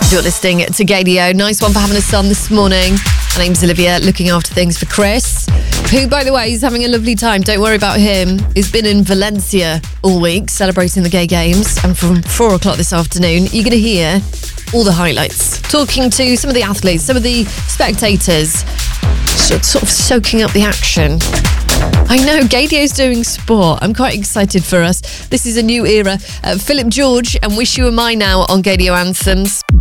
You're listening to Gadio. Nice one for having a son this morning. My name's Olivia, looking after things for Chris, who, by the way, is having a lovely time. Don't worry about him. He's been in Valencia all week, celebrating the gay games. And from 4 o'clock this afternoon, you're going to hear all the highlights. Talking to some of the athletes, some of the spectators, sort of soaking up the action. I know, Gadio's doing sport. I'm quite excited for us. This is a new era. Philip George and Wish You Were Mine now on Gadio Anthems.